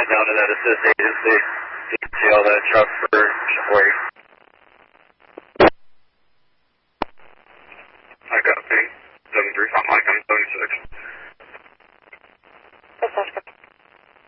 down to that assist agency. You can see all that truck for Shipway. I got a ping. 735 Mike, I'm 76. Dispatch,